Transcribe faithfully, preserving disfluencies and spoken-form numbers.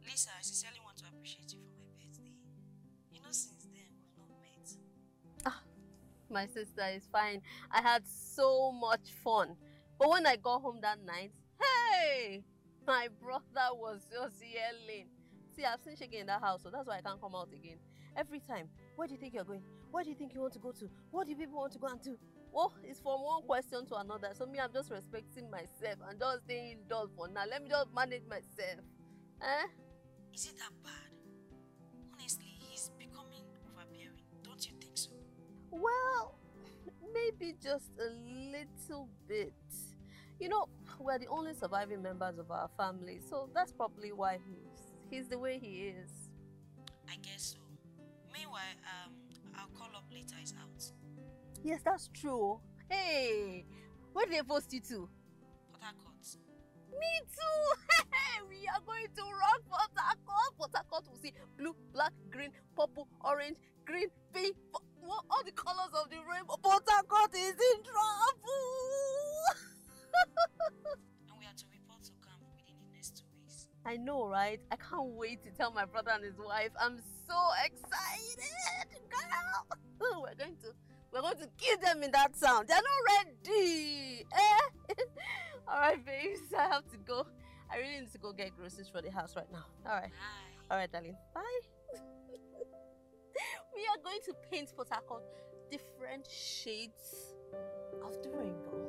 Lisa, I sincerely want to appreciate you for my birthday. You know, since then, we've not met. Ah, my sister is fine. I had so much fun. But when I got home that night, hey, my brother was just yelling. See, I've seen shaking in that house, so that's why I can't come out again. Every time, where do you think you're going? Where do you think you want to go to? What do people want to go and do? Well, it's from one question to another. So me, I'm just respecting myself and just staying indoors for now. Let me just manage myself. Eh? Is it that bad? Honestly, he's becoming overbearing. Don't you think so? Well, maybe just a little bit. You know, we're the only surviving members of our family, so that's probably why he's he's the way he is. I guess so. Meanwhile, um, I'll call up later. He's out. Yes, that's true. Hey, where did they post you to? Port Harcourt. Me too! Hey, we are going to rock Port Harcourt. Port Harcourt will see blue, black, green, purple, orange, green, pink, what, all the colors of the rainbow. Port Harcourt is in trouble! And we are to report to camp within the next two weeks. I know, right? I can't wait to tell my brother and his wife. I'm so excited, girl! We're going to We're going to kill them in that sound. They're not ready. Eh? Alright, babes. I have to go. I really need to go get groceries for the house right now. Alright. Bye. Alright, darling. Bye. We are going to paint Port Harcourt different shades of the rainbow.